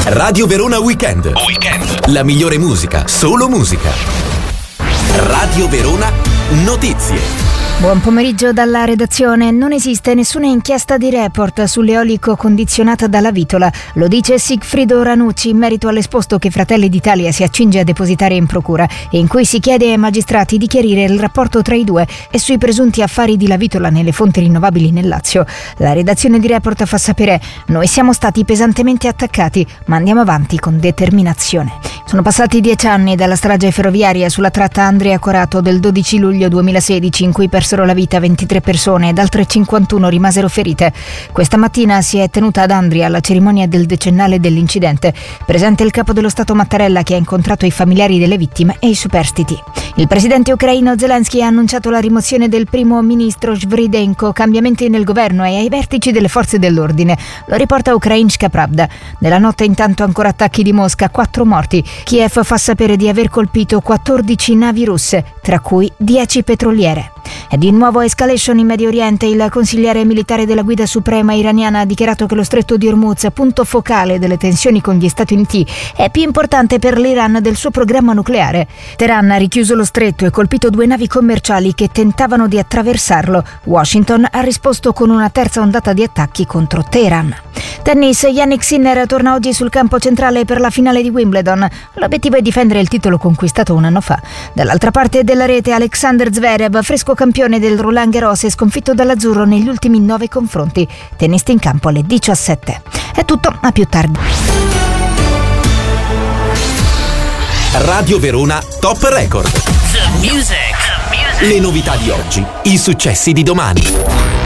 Radio Verona Weekend. La migliore musica, solo musica. Radio Verona Notizie. Buon pomeriggio dalla redazione. Non esiste nessuna inchiesta di Report sull'eolico condizionata dalla Vitola. Lo dice Sigfrido Ranucci in merito all'esposto che Fratelli d'Italia si accinge a depositare in procura e in cui si chiede ai magistrati di chiarire il rapporto tra i due e sui presunti affari di La Vitola nelle fonti rinnovabili nel Lazio. La redazione di Report fa sapere: noi siamo stati pesantemente attaccati, ma andiamo avanti con determinazione. Sono passati 10 anni dalla strage ferroviaria sulla tratta Andria-Corato del 12 luglio 2016 in cui persero la vita 23 persone ed altre 51 rimasero ferite. Questa mattina si è tenuta ad Andria la cerimonia del decennale dell'incidente. Presente il capo dello Stato Mattarella, che ha incontrato i familiari delle vittime e i superstiti. Il presidente ucraino Zelensky ha annunciato la rimozione del primo ministro Svridenko, cambiamenti nel governo e ai vertici delle forze dell'ordine. Lo riporta Ukrainska Pravda. Nella notte intanto ancora attacchi di Mosca, 4 morti. Kiev fa sapere di aver colpito 14 navi russe, tra cui 10 petroliere. E di nuovo escalation in Medio Oriente. Il consigliere militare della Guida Suprema iraniana ha dichiarato che lo stretto di Hormuz, punto focale delle tensioni con gli Stati Uniti, è più importante per l'Iran del suo programma nucleare. Teheran ha richiuso lo stretto e colpito 2 navi commerciali che tentavano di attraversarlo. Washington ha risposto con una terza ondata di attacchi contro Teheran. Tennis, Jannik Sinner torna oggi sul campo centrale per la finale di Wimbledon. L'obiettivo è difendere il titolo conquistato un anno fa. Dall'altra parte della rete Alexander Zverev, fresco campione del Roland Garros, è sconfitto dall'azzurro negli ultimi 9 confronti. Tennista in campo alle 17. È tutto, a più tardi. Radio Verona Top Record. The music. Le novità di oggi, i successi di domani.